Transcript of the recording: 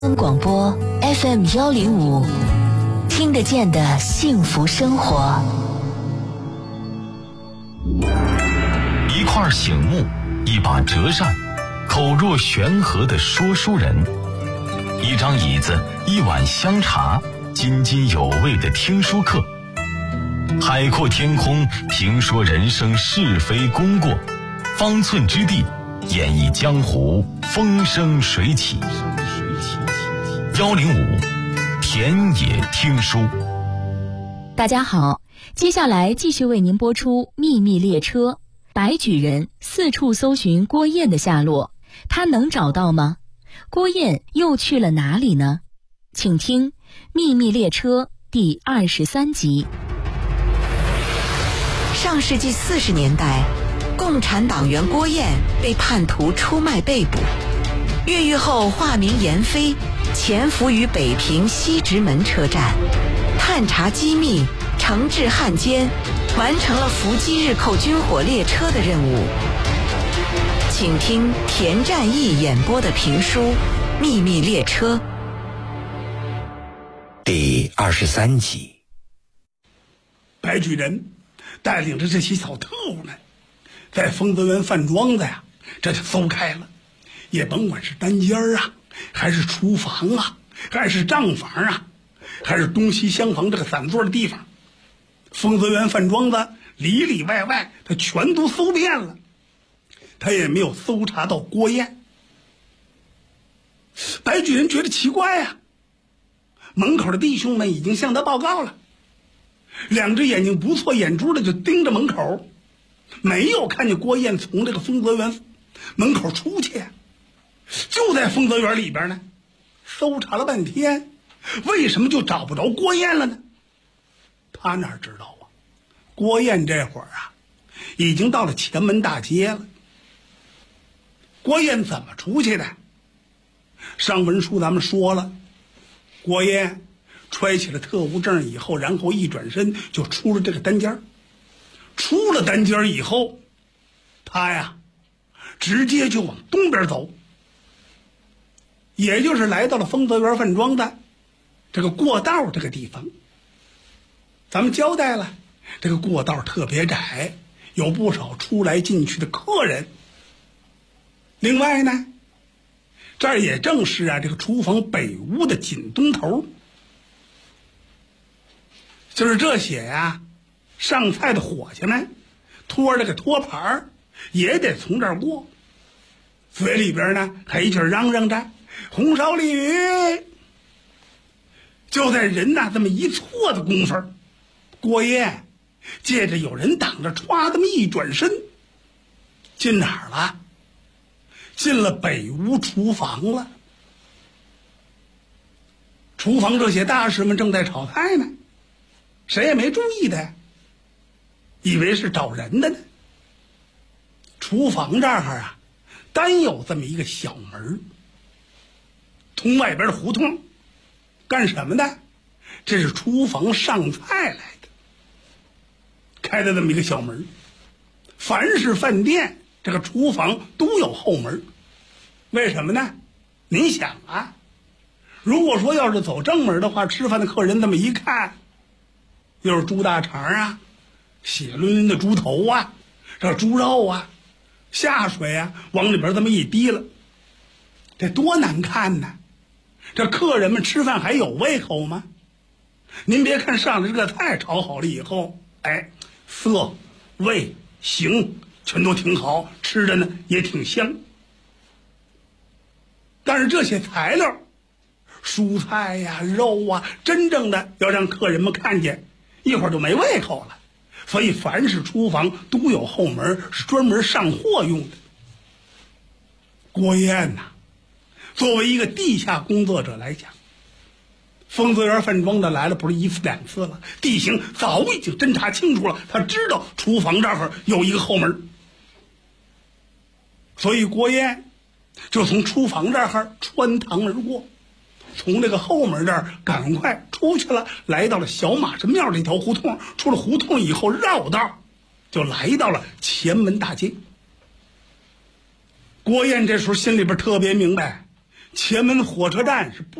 广播 FM105，听得见的幸福生活。 一块醒木，一把折扇，口若悬河的说书人，一张椅子，一碗香茶，津津有味的听书课。海阔天空，评说人生是非功过，方寸之地，演绎江湖风生水起。105田野听书。 大家好，接下来继续为您播出《秘密列车》。白举人四处搜寻郭燕的下落，他能找到吗？郭燕又去了哪里呢？请听《秘密列车》第23集。 上世纪40年代，共产党员郭燕被叛徒出卖被捕，越狱后化名闫飞，潜伏于北平西直门车站，探查机密，惩治汉奸，完成了伏击日寇军火列车的任务。请听田占义演播的评书《秘密列车》 第23集。 白举人带领着这些小特务们，在丰泽园饭庄子呀，这就搜开了，也甭管是单间啊，还是厨房啊，还是账房啊，还是东西厢房这个散座的地方，丰泽园饭庄子里里外外他全都搜遍了，他也没有搜查到郭燕。白举人觉得奇怪啊，门口的弟兄们已经向他报告了，两只眼睛不错眼珠的就盯着门口，没有看见郭燕从这个丰泽园门口出去，就在丰泽园里边呢，搜查了半天，为什么就找不着郭燕了呢？他哪知道啊，郭燕这会儿啊已经到了前门大街了。郭燕怎么出去的？上文书咱们说了，郭燕揣起了特务证以后，然后一转身就出了这个单间。出了单间以后，他呀直接就往东边走，也就是来到了丰泽园饭庄的这个过道这个地方。咱们交代了，这个过道特别窄，有不少出来进去的客人。另外呢，这儿也正是这个厨房北屋的紧东头，就是这些上菜的伙计们拖着个托盘也得从这儿过，嘴里边呢还一劲嚷嚷着红烧鲤鱼。就在人这么一错的功夫，郭燕借着有人挡着，歘这么一转身，进哪儿了？进了北屋厨房了。厨房这些大师们正在炒菜呢，谁也没注意的，以为是找人的呢。厨房这儿单有这么一个小门，通外边的胡同，干什么的？这是厨房上菜来的，开的这么一个小门。凡是饭店这个厨房都有后门，为什么呢？您想如果说要是走正门的话，吃饭的客人这么一看，又是猪大肠血淋淋的猪头这猪肉下水往里边这么一滴了，这多难看呢！这客人们吃饭还有胃口吗？您别看上来这个菜炒好了以后，色味形全都挺好，吃着呢也挺香，但是这些材料蔬菜肉真正的要让客人们看见，一会儿就没胃口了。所以凡是厨房都有后门，是专门上货用的。郭燕作为一个地下工作者来讲，丰泽园饭庄的来了不是一次两次了，地形早已经侦查清楚了，他知道厨房这儿有一个后门，所以郭燕就从厨房这儿穿堂而过，从这个后门这儿赶快出去了，来到了小马神庙这条胡同，出了胡同以后绕道就来到了前门大街。郭燕这时候心里边特别明白， 前门火车站是